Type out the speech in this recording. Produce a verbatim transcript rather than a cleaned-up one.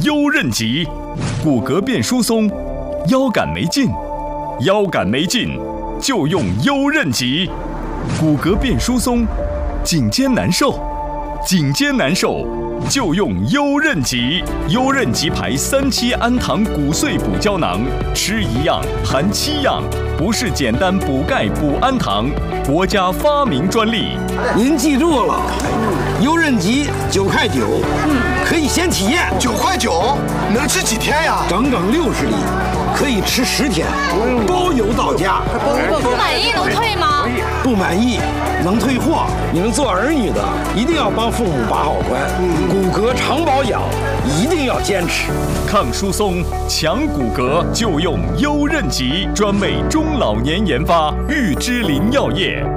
优韧极，骨骼变疏松，腰杆没劲，腰杆没劲就用优韧极，骨骼变疏松，颈肩难受，颈肩难受就用优韧极。优韧极牌三七氨糖骨碎补胶囊，吃一样含七样，不是简单补钙补氨糖，国家发明专利。 您记住了，优韧极九块九，可以先体验。 九块九能吃几天呀？ 整整六十粒，可以吃十天，包邮到家。 不满意能退吗？ 不满意能退货。你们做儿女的一定要帮父母把好关，骨骼常保养一定要坚持。 抗疏松、强骨骼就用优韧极，专为中老年研发，玉芝林药业。